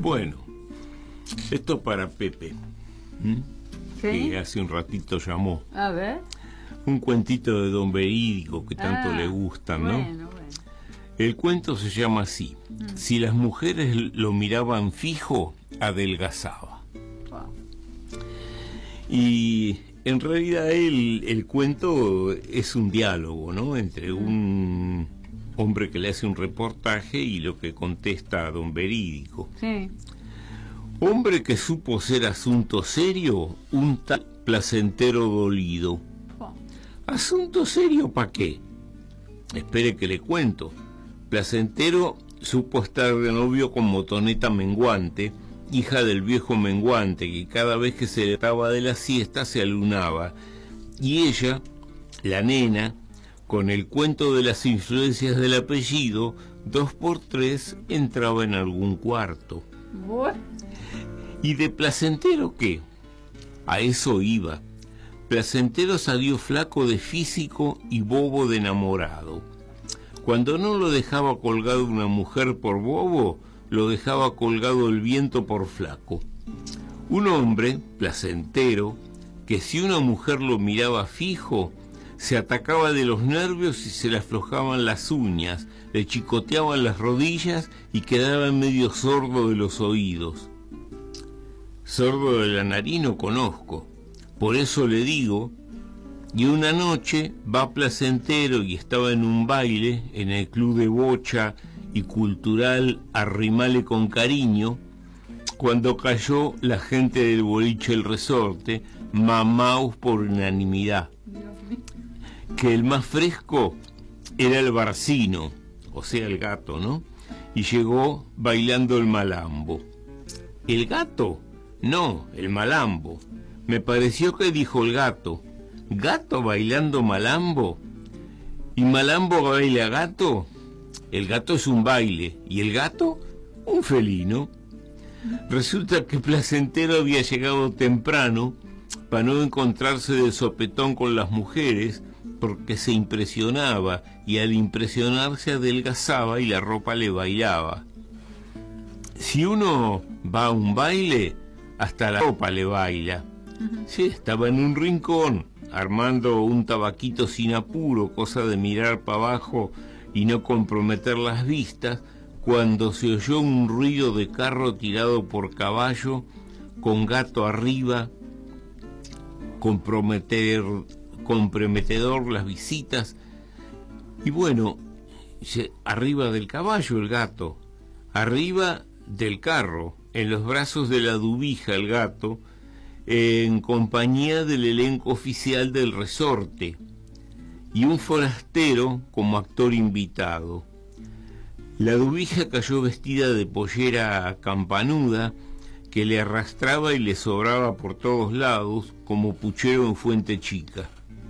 Bueno, esto para Pepe, ¿Sí? que hace un ratito llamó. A ver. Un cuentito de Don Verídico que tanto le gustan, ¿no? Bueno. El cuento se llama así: si las mujeres lo miraban fijo, adelgazaba. Wow. Y en realidad el cuento es un diálogo, ¿no? Entre un hombre que le hace un reportaje y lo que contesta a Don Verídico. Sí. Hombre que supo ser asunto serio, un tal placentero dolido. Oh. ¿Asunto serio pa' qué? Espere que le cuento. Placentero supo estar de novio con Motoneta Menguante, hija del viejo Menguante, que cada vez que se levantaba de la siesta se alunaba, y ella, la nena, con el cuento de las influencias del apellido, 2 por 3 entraba en algún cuarto. Bueno. ¿Y de Placentero qué? A eso iba. Placentero salió flaco de físico y bobo de enamorado. Cuando no lo dejaba colgado una mujer por bobo, lo dejaba colgado el viento por flaco. Un hombre, placentero, que si una mujer lo miraba fijo, se atacaba de los nervios y se le aflojaban las uñas, le chicoteaban las rodillas y quedaba medio sordo de los oídos. Sordo de la nariz no conozco, por eso le digo. Y una noche va Placentero y estaba en un baile en el club de bocha y cultural Arrimale con Cariño, cuando cayó la gente del boliche El Resorte, mamaos por unanimidad, que el más fresco era el Barcino, o sea el gato, ¿no? Y llegó bailando el malambo. ¿El gato? No, el malambo. Me pareció que dijo el gato. ¿Gato bailando malambo? ¿Y malambo baila gato? El gato es un baile, ¿y el gato? Un felino. Resulta que Placentero había llegado temprano para no encontrarse de sopetón con las mujeres, porque se impresionaba, y al impresionarse adelgazaba y la ropa le bailaba. Si uno va a un baile, hasta la ropa le baila. Sí, estaba en un rincón, armando un tabaquito sin apuro, cosa de mirar para abajo y no comprometer las vistas, cuando se oyó un ruido de carro tirado por caballo, con gato arriba, comprometedor las visitas, y bueno, arriba del caballo el gato, arriba del carro, en los brazos de la dubija el gato, en compañía del elenco oficial del Resorte, y un forastero como actor invitado. La dubija cayó vestida de pollera campanuda, que le arrastraba y le sobraba por todos lados, como puchero en fuente chica.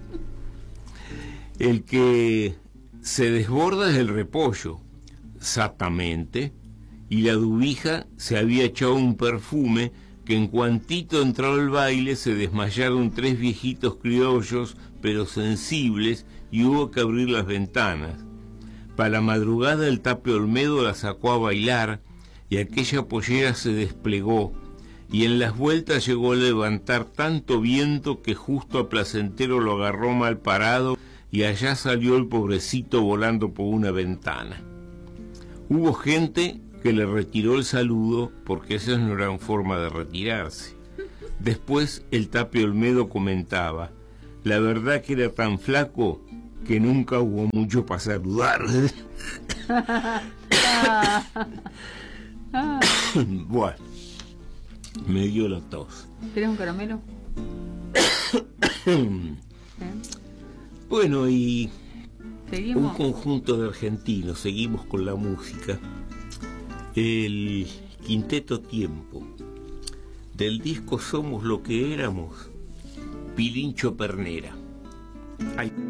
El que se desborda es el repollo, exactamente, y la dubija se había echado un perfume que en cuantito entró al baile se desmayaron 3 viejitos criollos, pero sensibles, y hubo que abrir las ventanas. Para la madrugada el Tape Olmedo la sacó a bailar, y aquella pollera se desplegó, y en las vueltas llegó a levantar tanto viento que justo a Placentero lo agarró mal parado, y allá salió el pobrecito volando por una ventana. Hubo gente que le retiró el saludo, porque esas no eran forma de retirarse. Después el Tape Olmedo comentaba: la verdad que era tan flaco que nunca hubo mucho para saludar. Bueno, me dio la tos. ¿Querés un caramelo? Bueno, y ¿seguimos? un conjunto de argentinos, seguimos con la música. El Quinteto Tiempo, del disco Somos lo que éramos, Pilincho Pernera. Ay.